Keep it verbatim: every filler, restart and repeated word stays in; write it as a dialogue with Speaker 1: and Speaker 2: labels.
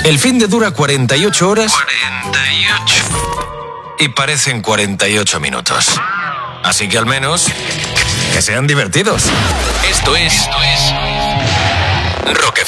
Speaker 1: El fin de dura cuarenta y ocho horas. cuarenta y ocho. Y parecen cuarenta y ocho minutos. Así que al menos que sean divertidos. Esto es, Esto es Rock